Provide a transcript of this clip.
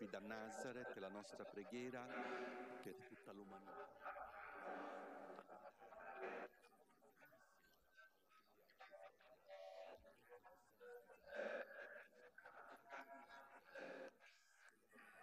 da Nazareth, la nostra preghiera per tutta l'umanità.